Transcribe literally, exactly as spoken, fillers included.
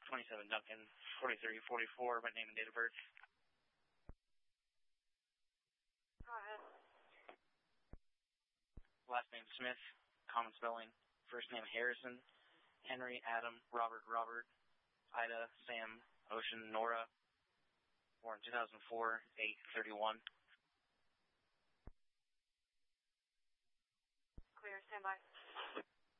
twenty-seven Duncan, forty-three forty-four, my name and date of birth. Go ahead. Last name Smith, common spelling. First name Harrison, Henry, Adam, Robert, Robert, Ida, Sam, Ocean, Nora. Born two thousand four, eight thirty-one. Clear, stand by.